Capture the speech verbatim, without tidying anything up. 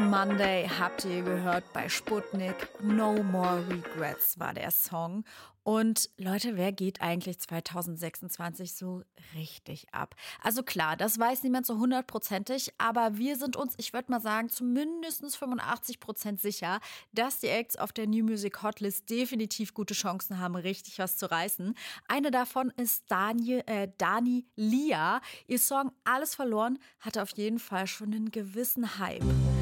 Monday habt ihr gehört bei Sputnik. No More Regrets war der Song. Und Leute, wer geht eigentlich zwanzig sechsundzwanzig so richtig ab? Also klar, das weiß niemand so hundertprozentig, aber wir sind uns, ich würde mal sagen, zu mindestens fünfundachtzig Prozent sicher, dass die Acts auf der New Music Hotlist definitiv gute Chancen haben, richtig was zu reißen. Eine davon ist Dani, äh, Dani Lia. Ihr Song Alles verloren hatte auf jeden Fall schon einen gewissen Hype.